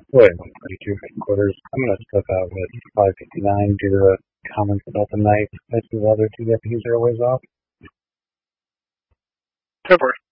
Wait, 142 headquarters. I'm going to slip out with 559 due to the comments about the night. I see the other two deputies are always off. Go for it.